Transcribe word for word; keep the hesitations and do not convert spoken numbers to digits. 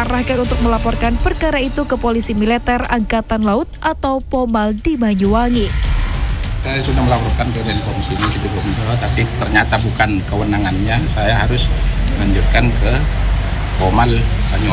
diarahkan untuk melaporkan perkara itu ke Polisi Militer Angkatan Laut atau Pomal di Banyuwangi. Saya sudah melaporkan ke Denpom sini, tapi ternyata bukan kewenangannya. Saya harus lanjutkan ke Pomal Banyuwangi.